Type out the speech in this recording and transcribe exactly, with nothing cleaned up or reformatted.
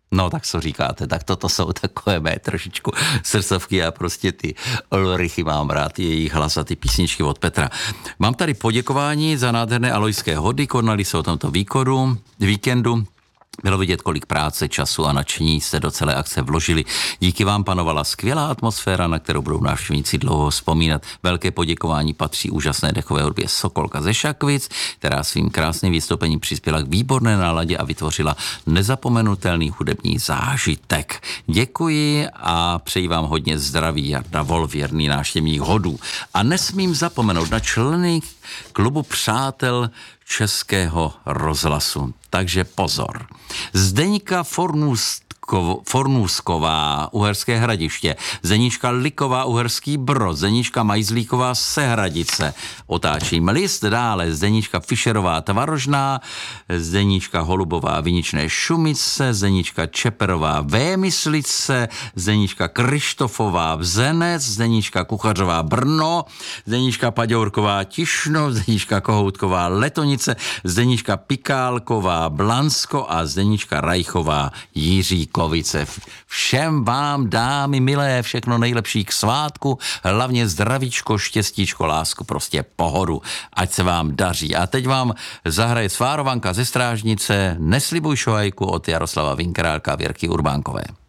No, tak co říkáte, tak toto jsou takové mé trošičku srdcovky a prostě ty Ulrichy mám rád, jejich hlas a ty písničky od Petra. Mám tady poděkování za nádherné alojské hody, konaly se o tomto výkodu, víkendu. Bylo vidět, kolik práce, času a nadšení jste do celé akce vložili. Díky vám panovala skvělá atmosféra, na kterou budou návštěvníci dlouho vzpomínat. Velké poděkování patří úžasné dechové hudbě Sokolka ze Šakvic, která svým krásným vystoupením přispěla k výborné náladě a vytvořila nezapomenutelný hudební zážitek. Děkuji a přeji vám hodně zdraví, Jarda Vol, věrný návštěvník hodů. A nesmím zapomenout na členy klubu přátel Českého rozhlasu. Takže pozor. Zdeňka Fornůst Fornůsková, Uherské Hradiště, Zdeníčka Liková, Uherský Brod, Zdeníčka Majzlíková, Sehradice. Otáčím list dále, Zdeníčka Fischerová, Tvarožná, Zdeníčka Holubová, Viničné Šumice, Zdeníčka Čeperová, Vémyslice, Zdeníčka Krištofová, Vzenec, Zdeníčka Kuchařová, Brno, Zdeníčka Paďourková, Tišno, Zdeníčka Kohoutková, Letonice, Zdeníčka Pikálková, Blansko a Zdeníčka Rajchová, Jiřík Kovice. Všem vám, dámy milé, všechno nejlepší k svátku, hlavně zdravíčko, štěstíčko, lásku, prostě pohodu. Ať se vám daří. A teď vám zahraje Svárovanka ze Strážnice Neslibuj šohajku od Jaroslava Vinkrálka a Věrky Urbánkové.